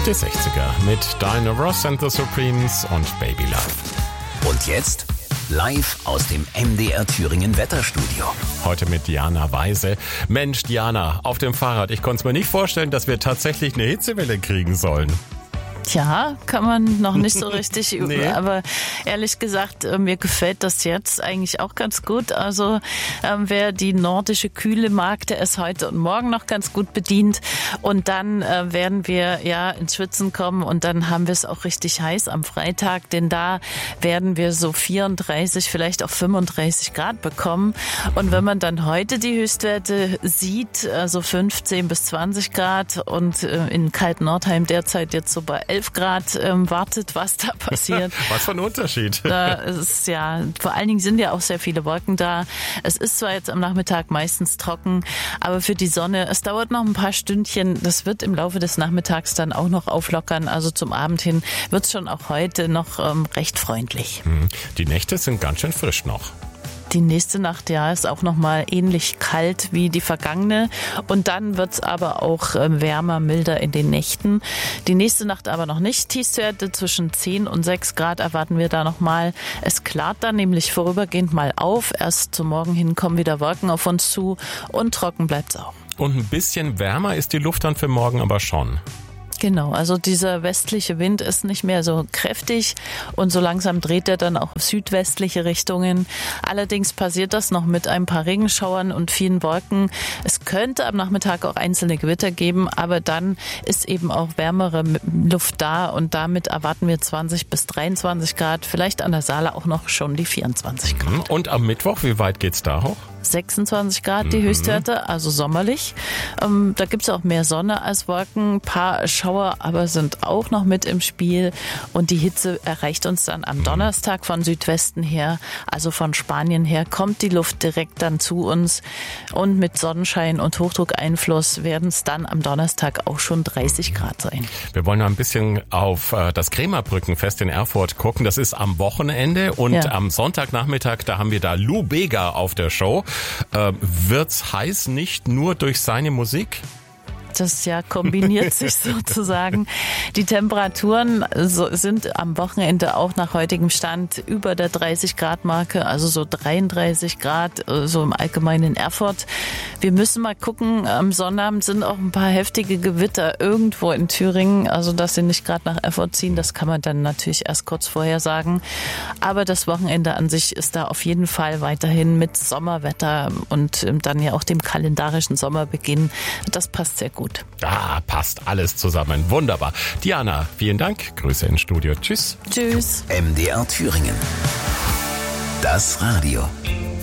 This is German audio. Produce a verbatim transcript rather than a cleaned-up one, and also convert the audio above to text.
Die sechziger mit Diana Ross and the Supremes und Baby Love. Und jetzt live aus dem M D R Thüringen Wetterstudio. Heute mit Diana Weise. Mensch, Diana, auf dem Fahrrad. Ich konnte es mir nicht vorstellen, dass wir tatsächlich eine Hitzewelle kriegen sollen. Tja, kann man noch nicht so richtig üben, Nee. aber ehrlich gesagt, äh, mir gefällt das jetzt eigentlich auch ganz gut. Also ähm, wer die nordische Kühle mag, der ist heute und morgen noch ganz gut bedient und dann äh, werden wir ja ins Schwitzen kommen und dann haben wir es auch richtig heiß am Freitag, denn da werden wir so vierunddreißig, vielleicht auch fünfunddreißig Grad bekommen und wenn man dann heute die Höchstwerte sieht, also fünfzehn bis zwanzig Grad und äh, in Kaltnordheim derzeit jetzt so bei elf Grad ähm, wartet, was da passiert. Was für ein Unterschied. Da ist ja, vor allen Dingen sind ja auch sehr viele Wolken da. Es ist zwar jetzt am Nachmittag meistens trocken, aber für die Sonne, es dauert noch ein paar Stündchen. Das wird im Laufe des Nachmittags dann auch noch auflockern. Also zum Abend hin wird es schon auch heute noch ähm, recht freundlich. Die Nächte sind ganz schön frisch noch. Die nächste Nacht, ja, ist auch nochmal ähnlich kalt wie die vergangene. Und dann wird's aber auch äh, wärmer, milder in den Nächten. Die nächste Nacht aber noch nicht. Tiefstwerte zwischen zehn und sechs Grad erwarten wir da nochmal. Es klart dann nämlich vorübergehend mal auf. Erst zum Morgen hin kommen wieder Wolken auf uns zu und trocken bleibt's auch. Und ein bisschen wärmer ist die Luft dann für morgen aber schon. Genau, also dieser westliche Wind ist nicht mehr so kräftig und so langsam dreht er dann auch auf südwestliche Richtungen. Allerdings passiert das noch mit ein paar Regenschauern und vielen Wolken. Es könnte am Nachmittag auch einzelne Gewitter geben, aber dann ist eben auch wärmere Luft da und damit erwarten wir zwanzig bis dreiundzwanzig Grad, vielleicht an der Saale auch noch schon die vierundzwanzig Grad. Und am Mittwoch, wie weit geht's da hoch? sechsundzwanzig Grad die Höchstwerte, also sommerlich. Ähm, da gibt's auch mehr Sonne als Wolken. Ein paar Schauer aber sind auch noch mit im Spiel. Und die Hitze erreicht uns dann am Donnerstag von Südwesten her, also von Spanien her, kommt die Luft direkt dann zu uns. Und mit Sonnenschein und Hochdruckeinfluss werden es dann am Donnerstag auch schon dreißig Grad sein. Wir wollen noch ein bisschen auf äh, das Krämerbrückenfest in Erfurt gucken. Das ist am Wochenende und Ja. am Sonntagnachmittag, da haben wir da Lou Bega auf der Show. Äh, wird's heiß nicht nur durch seine Musik? Das ja kombiniert sich sozusagen. Die Temperaturen so, sind am Wochenende auch nach heutigem Stand über der dreißig Grad Marke, also so dreiunddreißig Grad, so im Allgemeinen in Erfurt. Wir müssen mal gucken, am Sonnabend sind auch ein paar heftige Gewitter irgendwo in Thüringen, also dass sie nicht gerade nach Erfurt ziehen, das kann man dann natürlich erst kurz vorher sagen. Aber das Wochenende an sich ist da auf jeden Fall weiterhin mit Sommerwetter und dann ja auch dem kalendarischen Sommerbeginn. Das passt sehr gut. Da passt alles zusammen. Wunderbar. Diana, vielen Dank. Grüße ins Studio. Tschüss. Tschüss. M D R Thüringen. Das Radio.